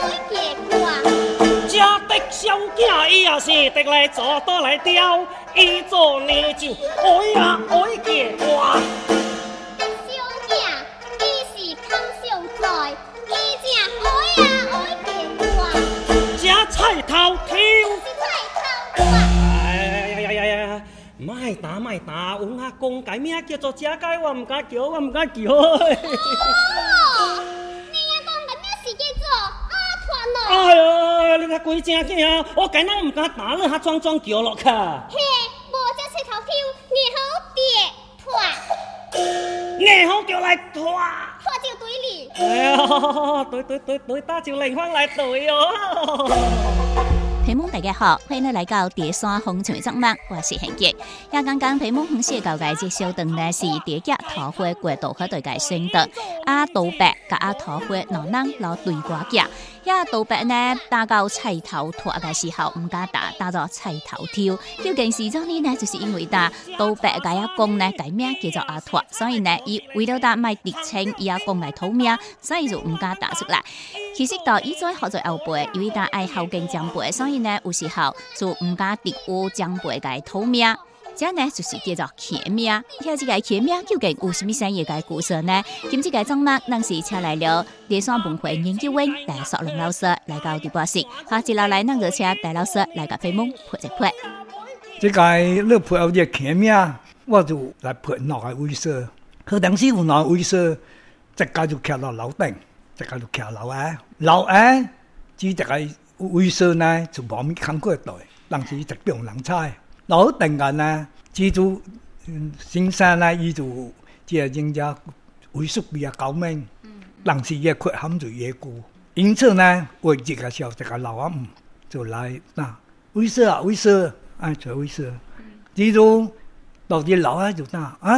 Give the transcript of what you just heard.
家的小囝伊也是得来做倒来雕，伊做呢就爱呀爱结瓜。 小囝伊是康上在，伊正爱呀爱结瓜。 家菜头挑。 是菜头啊！ 哎，莫打，阮阿公改名叫做家改，我唔敢叫。 哦，你阿公个名是叫做阿团咯。 哎呦，你个鬼正囝，我改那唔敢打了，他装叫落去。 嘿，无只菜头挑，硬好跌拖， 硬好叫来拖。 拖就对哩。 哎呦，对，打就灵光来对哦。 皮蒙大家好，欢迎来到第三风吹作梦，我是贤杰。也刚刚皮蒙红色交界这小段呢是第一桃花过渡好对界选择，刀白甲桃花两人老对瓜架。刀白呢打到菜头拖嘅时候唔敢打到菜头挑，究竟是怎呢？呢就是因为刀白甲阿公呢改名叫做阿拖，所以呢伊为了打卖敌情，伊阿公来讨名，所以就唔敢打出来。其实到以前学做后辈，由于他爱孝敬长辈，所以呢有时候就唔敢敌有长辈嘅讨名。这呢就是叫做起名。遐这个起名究竟有什么深意嘅故事呢？今次嘅节目，咱是请来了第三文化研究院戴淑龙老师来到直播室。好，接下来咱就请戴老师来甲皮蒙配一配。 这个你配后只起名，我就来配两个位色。可当时有两个位色，一家就徛到楼顶，一家就徛楼下。楼下只一个位色呢，就无咪看过台，当时就不用人猜。老定人呢，只就先生呢，伊就即係人家為數比較高明，人是越缺陷就越高。因此呢，為這個時候這個老阿姆就來威色，哎，做威色，只就到啲老啊就